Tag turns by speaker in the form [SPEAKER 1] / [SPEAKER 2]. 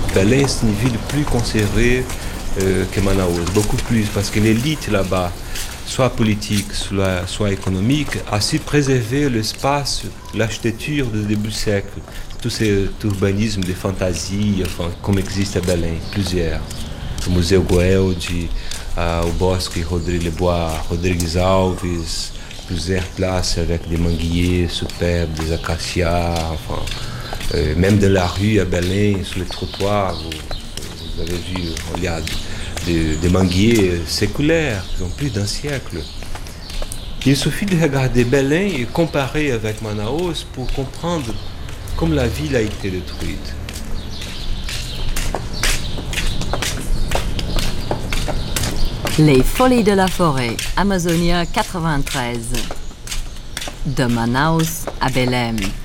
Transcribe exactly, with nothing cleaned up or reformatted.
[SPEAKER 1] Belém, c'est une ville plus conservée euh, que Manaus, beaucoup plus, parce que l'élite là-bas, soit politique, soit, soit économique, a su préserver l'espace, l'architecture du début du siècle. Tout cet urbanisme de fantasie, enfin, comme existe à Belém, plusieurs. O Museu Goeldi, uh, o Bosque Rodrigues, Bois, Rodrigues Alves, plusieurs places avec des manguiers superbes, des acacias, enfin, euh, même de la rue à Belém, sur les trottoirs, vous, vous avez vu, il y a des, des manguiers séculaires qui ont plus d'un siècle. Il suffit de regarder Belém et comparer avec Manaus pour comprendre comment la ville a été détruite.
[SPEAKER 2] Les Folies de la Forêt, Amazonia quatre-vingt-treize. De Manaus à Belém.